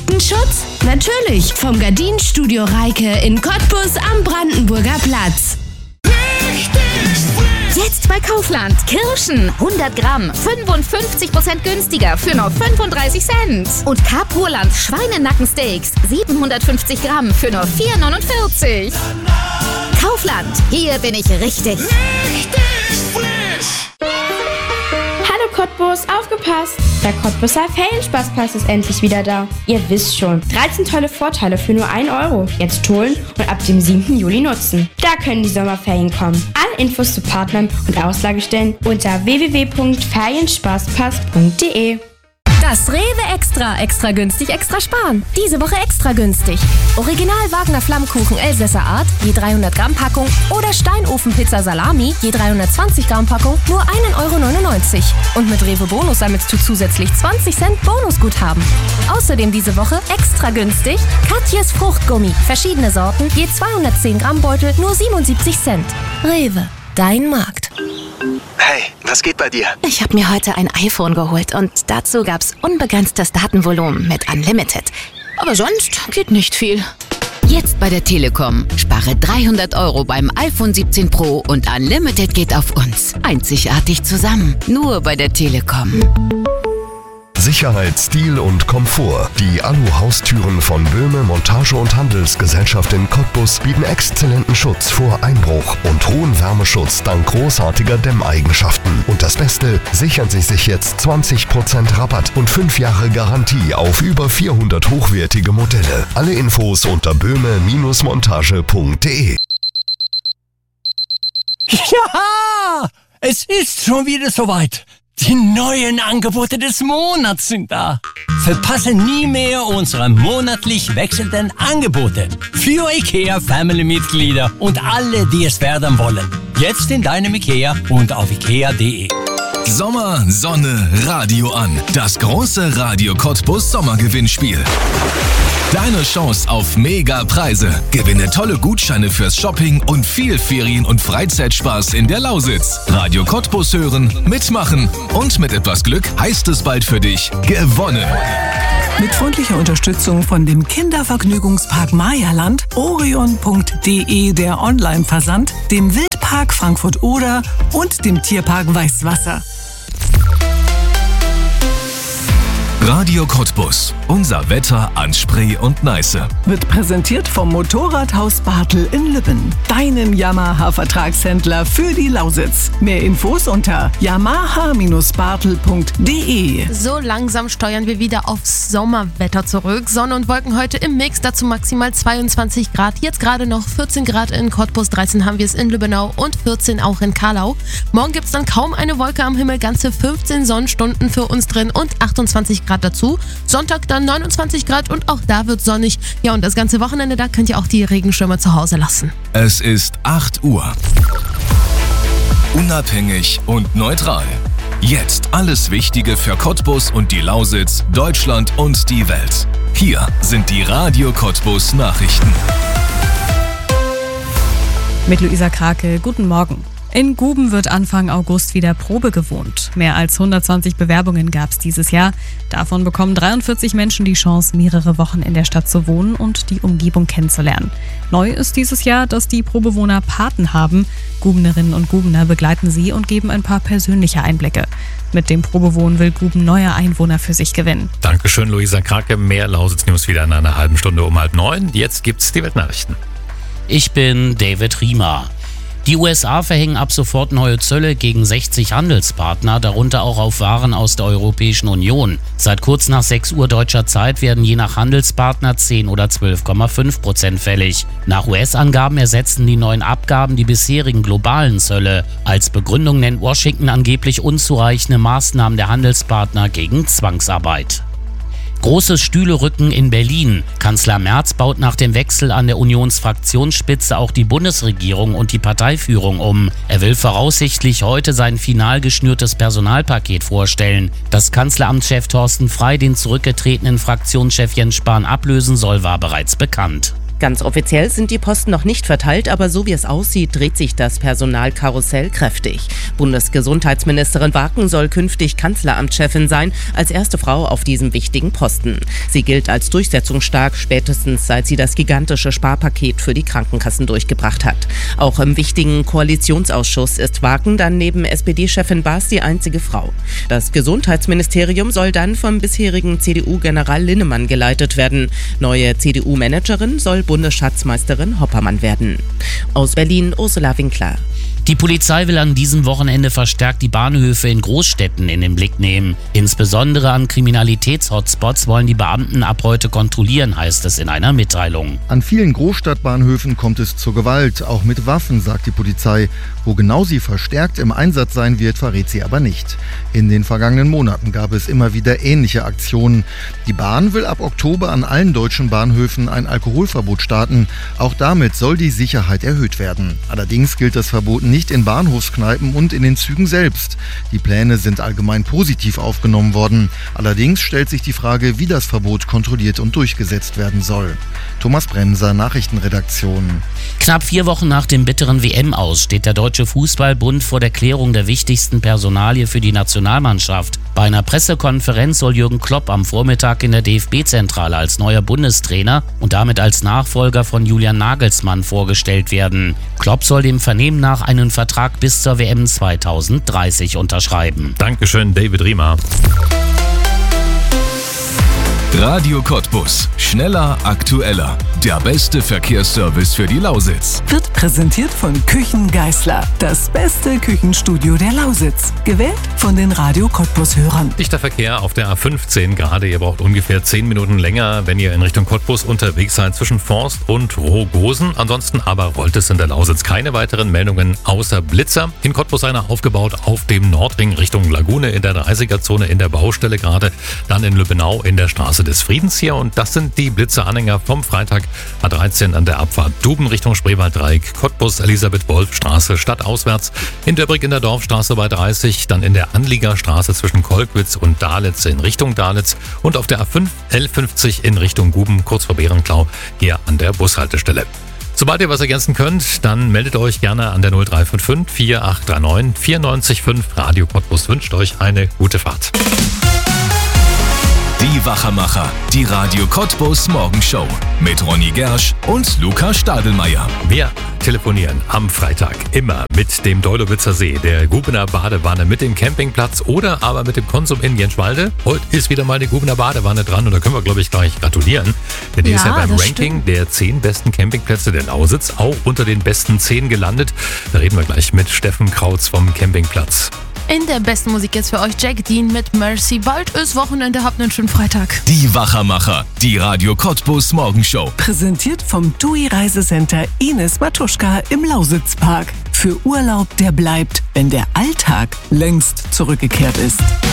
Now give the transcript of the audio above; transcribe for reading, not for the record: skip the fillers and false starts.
Insektenschutz? Natürlich, vom Gardinenstudio Reike in Cottbus am Brandenburger Platz. Jetzt bei Kaufland. Kirschen, 100 Gramm, 55% günstiger für nur 35 Cent. Und Carpurland Schweinenackensteaks, 750 Gramm für nur 4,49. Kaufland, hier bin ich richtig. Hallo Cottbus, aufgepasst! Der Cottbuser Ferienspaßpass ist endlich wieder da. Ihr wisst schon, 13 tolle Vorteile für nur 1 Euro. Jetzt holen und ab dem 7. Juli nutzen. Da können die Sommerferien kommen. Alle Infos zu Partnern und Auslagestellen unter www.ferienspaßpass.de. Das Rewe Extra günstig, extra sparen. Diese Woche extra günstig. Original Wagner Flammkuchen Elsässer Art, je 300 Gramm Packung oder Steinofenpizza Salami, je 320 Gramm Packung, nur 1,99 Euro. Und mit Rewe Bonus sammelst du zusätzlich 20 Cent Bonusguthaben. Außerdem diese Woche extra günstig Katjes Fruchtgummi, verschiedene Sorten, je 210 Gramm Beutel, nur 77 Cent. Rewe, dein Markt. Hey, was geht bei dir? Ich habe mir heute ein iPhone geholt und dazu gab's unbegrenztes Datenvolumen mit Unlimited. Aber sonst geht nicht viel. Jetzt bei der Telekom. Spare 300 Euro beim iPhone 17 Pro und Unlimited geht auf uns. Einzigartig zusammen. Nur bei der Telekom. Sicherheit, Stil und Komfort. Die Alu-Haustüren von Böhme Montage- und Handelsgesellschaft in Cottbus bieten exzellenten Schutz vor Einbruch und hohen Wärmeschutz dank großartiger Dämmeigenschaften. Und das Beste, sichern Sie sich jetzt 20% Rabatt und 5 Jahre Garantie auf über 400 hochwertige Modelle. Alle Infos unter böhme-montage.de. Ja, es ist schon wieder soweit. Die neuen Angebote des Monats sind da. Verpasse nie mehr unsere monatlich wechselnden Angebote für IKEA-Family-Mitglieder und alle, die es werden wollen. Jetzt in deinem IKEA und auf ikea.de. Sommer, Sonne, Radio an. Das große Radio Cottbus Sommergewinnspiel. Deine Chance auf Mega-Preise. Gewinne tolle Gutscheine fürs Shopping und viel Ferien- und Freizeitspaß in der Lausitz. Radio Cottbus hören, mitmachen und mit etwas Glück heißt es bald für dich gewonnen. Mit freundlicher Unterstützung von dem Kindervergnügungspark Mayaland, orion.de der Online-Versand, dem Wildpark Frankfurt-Oder und dem Tierpark Weißwasser. Radio Cottbus. Unser Wetter an Spree und Neiße. Wird präsentiert vom Motorradhaus Bartel in Lübben. Deinem Yamaha-Vertragshändler für die Lausitz. Mehr Infos unter yamaha-bartel.de. So langsam steuern wir wieder aufs Sommerwetter zurück. Sonne und Wolken heute im Mix, dazu maximal 22 Grad. Jetzt gerade noch 14 Grad in Cottbus, 13 haben wir es in Lübbenau und 14 auch in Carlau. Morgen gibt es dann kaum eine Wolke am Himmel, ganze 15 Sonnenstunden für uns drin und 28 Grad dazu. Sonntag dann 29 Grad und auch da wird sonnig. Ja, und das ganze Wochenende, da könnt ihr auch die Regenschirme zu Hause lassen. Es ist 8 Uhr. Unabhängig und neutral. Jetzt alles Wichtige für Cottbus und die Lausitz, Deutschland und die Welt. Hier sind die Radio Cottbus Nachrichten. Mit Luisa Krake, guten Morgen. In Guben wird Anfang August wieder Probe gewohnt. Mehr als 120 Bewerbungen gab es dieses Jahr. Davon bekommen 43 Menschen die Chance, mehrere Wochen in der Stadt zu wohnen und die Umgebung kennenzulernen. Neu ist dieses Jahr, dass die Probewohner Paten haben. Gubenerinnen und Gubener begleiten sie und geben ein paar persönliche Einblicke. Mit dem Probewohnen will Guben neue Einwohner für sich gewinnen. Dankeschön, Luisa Krake. Mehr Lausitz-News wieder in einer halben Stunde um 8:30. Jetzt gibt's die Weltnachrichten. Ich bin David Riemer. Die USA verhängen ab sofort neue Zölle gegen 60 Handelspartner, darunter auch auf Waren aus der Europäischen Union. Seit kurz nach 6 Uhr deutscher Zeit werden je nach Handelspartner 10 oder 12,5% fällig. Nach US-Angaben ersetzen die neuen Abgaben die bisherigen globalen Zölle. Als Begründung nennt Washington angeblich unzureichende Maßnahmen der Handelspartner gegen Zwangsarbeit. Großes Stühlerücken in Berlin. Kanzler Merz baut nach dem Wechsel an der Unionsfraktionsspitze auch die Bundesregierung und die Parteiführung um. Er will voraussichtlich heute sein final geschnürtes Personalpaket vorstellen. Dass Kanzleramtschef Thorsten Frey den zurückgetretenen Fraktionschef Jens Spahn ablösen soll, war bereits bekannt. Ganz offiziell sind die Posten noch nicht verteilt, aber so wie es aussieht, dreht sich das Personalkarussell kräftig. Bundesgesundheitsministerin Waken soll künftig Kanzleramtschefin sein, als erste Frau auf diesem wichtigen Posten. Sie gilt als durchsetzungsstark, spätestens seit sie das gigantische Sparpaket für die Krankenkassen durchgebracht hat. Auch im wichtigen Koalitionsausschuss ist Waken dann neben SPD-Chefin Baas die einzige Frau. Das Gesundheitsministerium soll dann vom bisherigen CDU-General Linnemann geleitet werden. Neue CDU-Managerin soll Bundesschatzmeisterin Hoppermann werden. Aus Berlin, Ursula Winkler. Die Polizei will an diesem Wochenende verstärkt die Bahnhöfe in Großstädten in den Blick nehmen. Insbesondere an Kriminalitätshotspots wollen die Beamten ab heute kontrollieren, heißt es in einer Mitteilung. An vielen Großstadtbahnhöfen kommt es zur Gewalt, auch mit Waffen, sagt die Polizei. Wo genau sie verstärkt im Einsatz sein wird, verrät sie aber nicht. In den vergangenen Monaten gab es immer wieder ähnliche Aktionen. Die Bahn will ab Oktober an allen deutschen Bahnhöfen ein Alkoholverbot starten. Auch damit soll die Sicherheit erhöht werden. Allerdings gilt das Verbot nicht in Bahnhofskneipen und in den Zügen selbst. Die Pläne sind allgemein positiv aufgenommen worden. Allerdings stellt sich die Frage, wie das Verbot kontrolliert und durchgesetzt werden soll. Thomas Bremser, Nachrichtenredaktion. Knapp 4 Wochen nach dem bitteren WM-Aus steht der Deutsche Fußballbund vor der Klärung der wichtigsten Personalie für die Nationalmannschaft. Bei einer Pressekonferenz soll Jürgen Klopp am Vormittag in der DFB-Zentrale als neuer Bundestrainer und damit als Nachfolger von Julian Nagelsmann vorgestellt werden. Klopp soll dem Vernehmen nach einen Vertrag bis zur WM 2030 unterschreiben. Dankeschön, David Riemer. Radio Cottbus. Schneller, aktueller. Der beste Verkehrsservice für die Lausitz. Wird präsentiert von Küchen Geisler. Das beste Küchenstudio der Lausitz. Gewählt von den Radio Cottbus-Hörern. Dichter Verkehr auf der A15 gerade. Ihr braucht ungefähr 10 Minuten länger, wenn ihr in Richtung Cottbus unterwegs seid zwischen Forst und Rohgosen. Ansonsten aber rollt es in der Lausitz. Keine weiteren Meldungen außer Blitzer. In Cottbus einer aufgebaut auf dem Nordring Richtung Lagune in der 30er-Zone in der Baustelle gerade. Dann in Lübbenau in der Straße des Friedens hier. Und das sind die Blitzeranhänger vom Freitag A13 an der Abfahrt Duben Richtung Spreewalddreieck, Cottbus Elisabeth-Wolf-Straße stadtauswärts, in Döbrig in der Dorfstraße bei 30, dann in der Anliegerstraße zwischen Kolkwitz und Dahletz in Richtung Dahletz und auf der A5 L50 in Richtung Guben, kurz vor Bärenklau, hier an der Bushaltestelle. Sobald ihr was ergänzen könnt, dann meldet euch gerne an der 0355 4839 94,5. Radio Cottbus wünscht euch eine gute Fahrt. Die Wachermacher, die Radio Cottbus Morgenshow mit Ronny Gersch und Luca Stadelmeier. Wir telefonieren am Freitag immer mit dem Deulowitzer See, der Gubener Badewanne, mit dem Campingplatz oder aber mit dem Konsum in Jenschwalde. Heute ist wieder mal die Gubener Badewanne dran und da können wir, glaube ich, gleich gratulieren. Denn die ist ja beim Ranking der 10 besten Campingplätze der Lausitz auch unter den besten 10 gelandet. Da reden wir gleich mit Steffen Krautz vom Campingplatz. In der besten Musik jetzt für euch Jack Dean mit Mercy. Bald ist Wochenende, habt einen schönen Freitag. Die Wachermacher, die Radio Cottbus Morgenshow. Präsentiert vom TUI Reisecenter Ines Matuschka im Lausitzpark. Für Urlaub, der bleibt, wenn der Alltag längst zurückgekehrt ist.